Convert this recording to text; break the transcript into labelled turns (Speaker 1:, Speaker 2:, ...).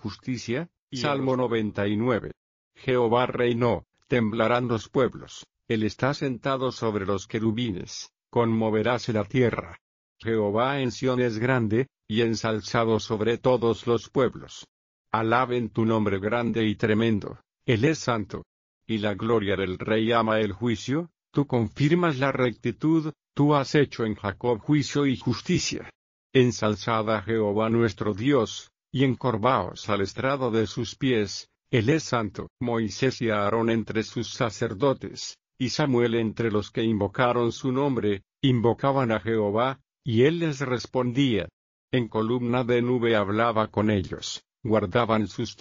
Speaker 1: justicia. Salmo 99. Jehová reinó, temblarán los pueblos, él está sentado sobre los querubines, conmoveráse la tierra. Jehová en Sión es grande, y ensalzado sobre todos los pueblos. Alaben tu nombre grande y tremendo, él es santo. Y la gloria del Rey ama el juicio, tú confirmas la rectitud, tú has hecho en Jacob juicio y justicia. Ensalzad a Jehová nuestro Dios, y encorvaos al estrado de sus pies, él es santo. Moisés y Aarón entre sus sacerdotes, y Samuel entre los que invocaron su nombre, invocaban a Jehová, y él les respondía. En columna de nube hablaba con ellos, guardaban sus